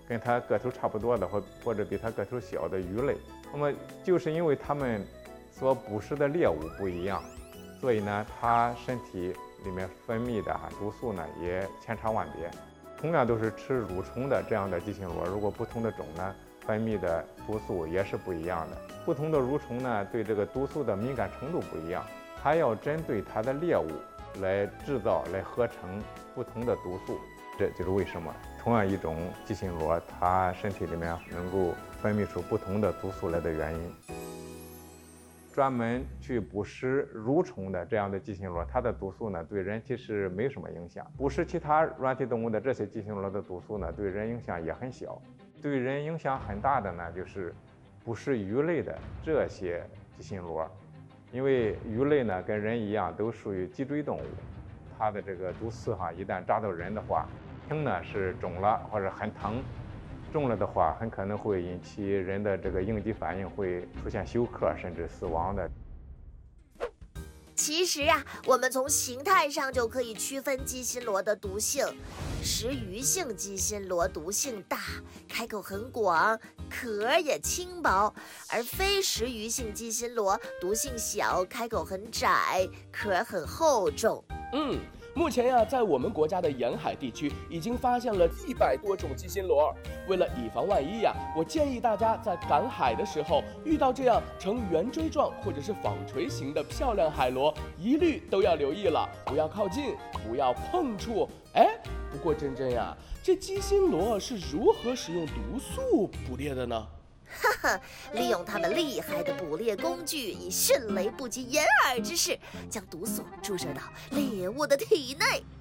跟它个头差不多的或者比它个头小的鱼类。那么就是因为它们所捕食的猎物不一样，所以呢，它身体里面分泌的毒素呢也千差万别。同样都是吃蠕虫的这样的寄sinh螺，如果不同的种呢，分泌的毒素也是不一样的。不同的蠕虫呢，对这个毒素的敏感程度不一样，它要针对它的猎物来制造、来合成不同的毒素。这就是为什么同样一种寄sinh螺，它身体里面能够分泌出不同的毒素来的原因。专门去捕食蠕虫的这样的寄sinh螺，它的毒素呢对人体是没有什么影响。捕食其他软体动物的这些寄sinh螺的毒素呢，对人影响也很小。对人影响很大的呢，就是捕食鱼类的这些寄sinh螺，因为鱼类呢跟人一样都属于脊椎动物，它的这个毒刺一旦扎到人的话，轻呢是肿了或者很疼。中了的话，很可能会引起人的这个应激反应，会出现休克甚至死亡的。 其实我们从形态上就可以区分寄sinh螺的毒性。食鱼性寄sinh螺毒性大，开口很广，壳也轻薄；而非食鱼性寄sinh螺毒性小，开口很窄，壳很厚重。 目前在我们国家的沿海地区已经发现了100多种寄sinh螺。为了以防万一我建议大家在赶海的时候遇到这样呈圆锥状或者是纺锤形的漂亮海螺，一律都要留意了，不要靠近，不要碰触。不过珍珍这寄sinh螺是如何使用毒素捕猎的呢？ 利用他们厉害的捕猎工具，以迅雷不及掩耳之势将毒素注射到猎物的体内。